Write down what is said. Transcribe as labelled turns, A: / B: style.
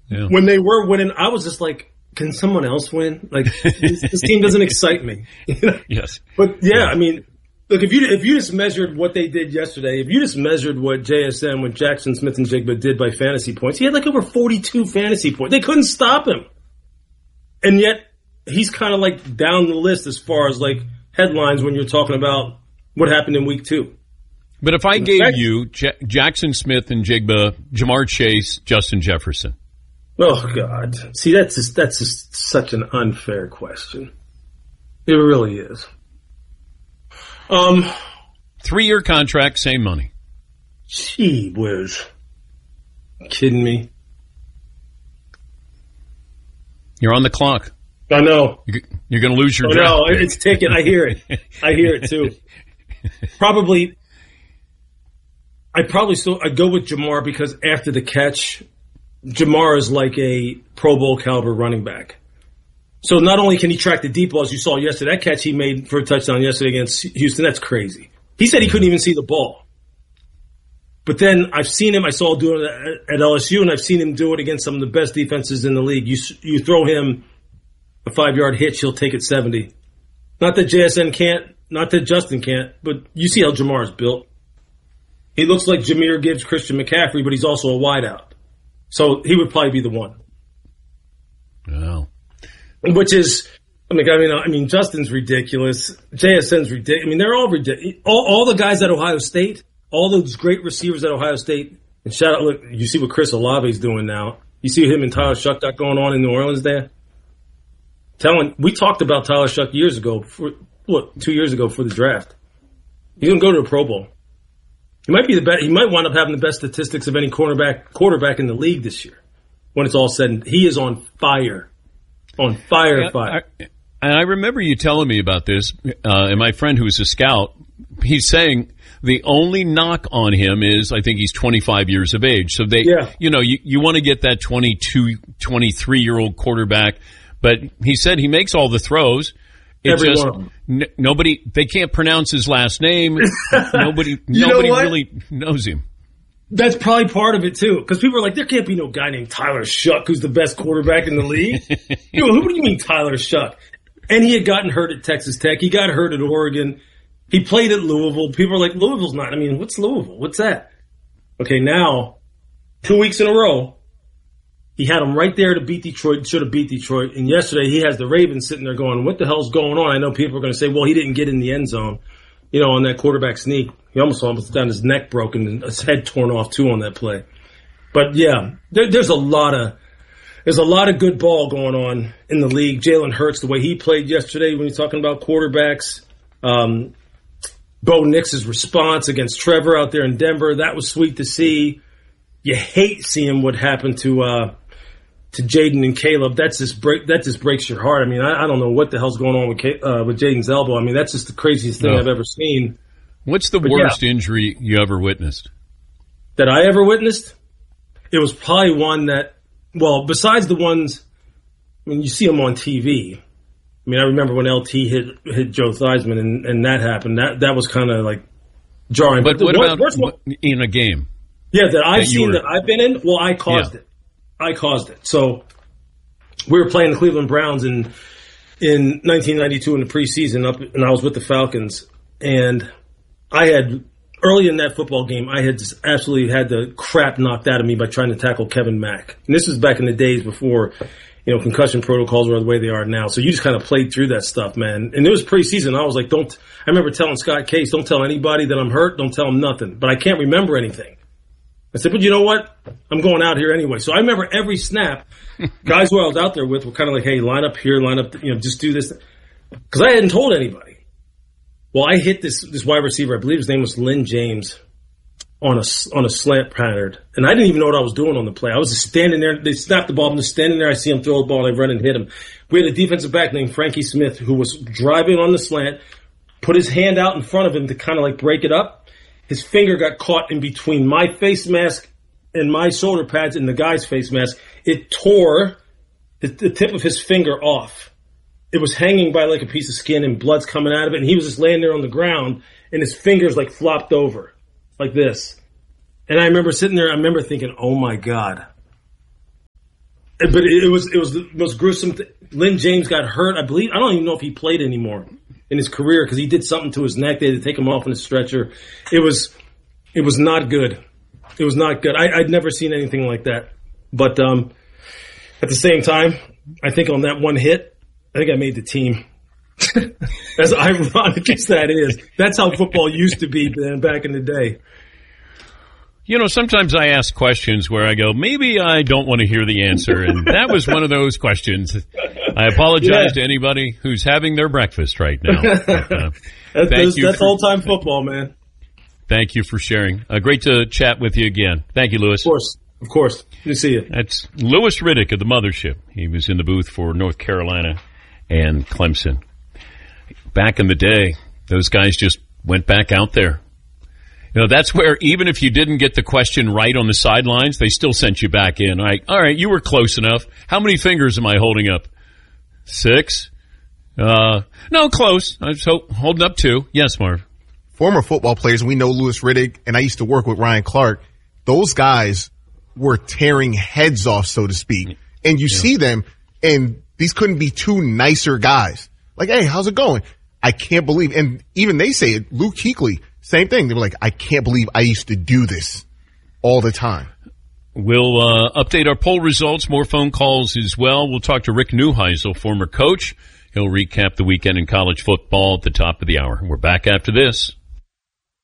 A: Yeah.
B: When they were winning, I was just like, can someone else win? Like, this team doesn't excite me.
A: Yes.
B: But, yeah, I mean, look, if you just measured what they did yesterday, if you just measured what JSN, what Jackson Smith-Njigba did by fantasy points, he had like over 42 fantasy points. They couldn't stop him. And yet, he's kind of like down the list as far as like headlines when you're talking about what happened in week 2.
A: But if I gave you Jackson Smith-Njigba, Jamar Chase, Justin Jefferson.
B: Oh, God. See, that's just such an unfair question. It really is.
A: 3-year contract, same money.
B: Gee whiz. Kidding me?
A: You're on the clock.
B: I know.
A: You're going to lose your draft.
B: No, it's ticking. I hear it. I hear it, too. I'd go with Jamar because after the catch, Jamar is like a Pro Bowl caliber running back. So not only can he track the deep ball, as you saw yesterday, that catch he made for a touchdown yesterday against Houston, that's crazy. He said he couldn't even see the ball. But then I've seen him, I saw him do it at LSU, and I've seen him do it against some of the best defenses in the league. You throw him a 5-yard hitch, he'll take it 70. Not that JSN can't, not that Justin can't, but you see how Jamar is built. He looks like Jahmyr Gibbs, Christian McCaffrey, but he's also a wideout. So he would probably be the one.
A: Wow.
B: Which is, I mean, Justin's ridiculous. JSN's ridiculous. I mean, they're all ridiculous. All the guys at Ohio State, all those great receivers at Ohio State, and shout out, look, you see what Chris Olave's doing now. You see him and Tyler Shuck got going on in New Orleans there? We talked about Tyler Shuck 2 years ago for the draft. He's going to go to a Pro Bowl. He might be the best. He might wind up having the best statistics of any quarterback in the league this year. When it's all said, and he is on fire. On fire.
A: And I remember you telling me about this, and my friend who's a scout, he's saying the only knock on him is I think he's 25 years of age. So you want to get that 22, 23-year-old quarterback, but he said he makes all the throws. It's
B: Every
A: just
B: one of them.
A: nobody, they can't pronounce his last name. Nobody really knows him.
B: That's probably part of it, too. Because people are like, there can't be no guy named Tyler Shuck who's the best quarterback in the league. Who do you mean Tyler Shuck? And he had gotten hurt at Texas Tech. He got hurt at Oregon. He played at Louisville. People are like, Louisville's not. I mean, what's Louisville? What's that? Okay, now, 2 weeks in a row, he had them right there to beat Detroit, should have beat Detroit. And yesterday, he has the Ravens sitting there going, what the hell's going on? I know people are going to say, well, he didn't get in the end zone, on that quarterback sneak. He almost got his neck broken and his head torn off, too, on that play. But, yeah, there's a lot of good ball going on in the league. Jalen Hurts, the way he played yesterday when you're talking about quarterbacks. Bo Nix's response against Trevor out there in Denver, that was sweet to see. You hate seeing what happened to Jaden and Caleb. That just breaks your heart. I mean, I don't know what the hell's going on with Jaden's elbow. I mean, that's just the craziest thing I've ever seen.
A: What's the worst injury you ever witnessed?
B: That I ever witnessed? It was probably one that, well, besides the ones, I mean, you see them on TV. I mean, I remember when LT hit Joe Theismann and that happened. That was kind of like jarring.
A: But what about in a game?
B: Yeah, that I've been in. Well, I caused it. I caused it. So we were playing the Cleveland Browns in 1992 in the preseason, and I was with the Falcons. And I had, early in that football game, I had just absolutely had the crap knocked out of me by trying to tackle Kevin Mack. And this was back in the days before, concussion protocols were the way they are now. So you just kind of played through that stuff, man. And it was preseason. I was like, I remember telling Scott Case, don't tell anybody that I'm hurt. Don't tell him nothing. But I can't remember anything. I said, but you know what? I'm going out here anyway. So I remember every snap, guys who I was out there with were kind of like, hey, line up here, line up, just do this. Because I hadn't told anybody. Well, I hit this wide receiver, I believe his name was Lynn James, on a slant pattern. And I didn't even know what I was doing on the play. I was just standing there. They snapped the ball. I'm just standing there. I see him throw the ball, and I run and hit him. We had a defensive back named Frankie Smith who was driving on the slant, put his hand out in front of him to kind of like break it up. His finger got caught in between my face mask and my shoulder pads and the guy's face mask. It tore the tip of his finger off. It was hanging by like a piece of skin and blood's coming out of it. And he was just laying there on the ground and his fingers like flopped over like this. And I remember sitting there, I remember thinking, oh my God. But it was the most gruesome thing. Lynn James got hurt. I don't even know if he played anymore in his career because he did something to his neck. They had to take him off in a stretcher. It was not good. It was not good. I'd never seen anything like that. But at the same time, I think on that one hit, I think I made the team. As ironic as that is, that's how football used to be then back in the day.
A: You know, sometimes I ask questions where I go, maybe I don't want to hear the answer, and that was one of those questions. I apologize to anybody who's having their breakfast right now. But,
B: that's old-time football, man.
A: Thank you for sharing. Great to chat with you again. Thank you, Louis.
B: Of course. Good to see you.
A: That's Louis Riddick of the Mothership. He was in the booth for North Carolina and Clemson. Back in the day, those guys just went back out there. You know, that's where even if you didn't get the question right on the sidelines, they still sent you back in. All right, you were close enough. How many fingers am I holding up? 6? No, close. I was holding up 2. Yes, Marv.
C: Former football players, we know Louis Riddick, and I used to work with Ryan Clark. Those guys were tearing heads off, so to speak. And you see them, and these couldn't be 2 nicer guys. Like, hey, how's it going? I can't believe, and even they say it, Luke Kuechly, same thing. They were like, I can't believe I used to do this all the time.
A: We'll update our poll results, more phone calls as well. We'll talk to Rick Neuheisel, former coach. He'll recap the weekend in college football at the top of the hour. We're back after this.